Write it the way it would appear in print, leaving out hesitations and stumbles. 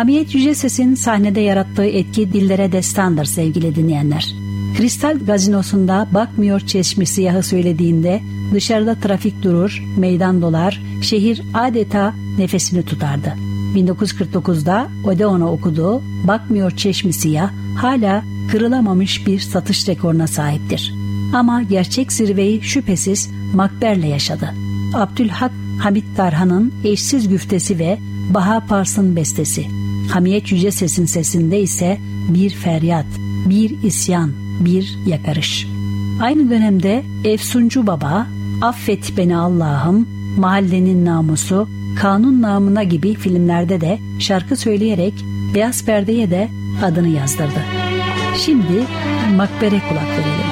Hamiyet Yüceses'in sahnede yarattığı etki dillere destandır sevgili dinleyenler. Kristal Gazinosu'nda bakmıyor çeşmi siyahı söylediğinde dışarıda trafik durur, meydan dolar, şehir adeta nefesini tutardı. 1949'da Odeon'u okuduğu Bakmıyor Çeşmi Siyah hala kırılamamış bir satış rekoruna sahiptir. Ama gerçek zirveyi şüphesiz Makber'le yaşadı. Abdülhak Hamit Tarhan'ın eşsiz güftesi ve Baha Pars'ın bestesi. Hamiyet Yüceses'in sesinde ise bir feryat, bir isyan, bir yakarış. Aynı dönemde Efsuncu Baba, Affet Beni Allah'ım, Mahallenin Namusu, Kanun Namına gibi filmlerde de şarkı söyleyerek Beyaz Perde'ye de adını yazdırdı. Şimdi Makber'e kulak verelim.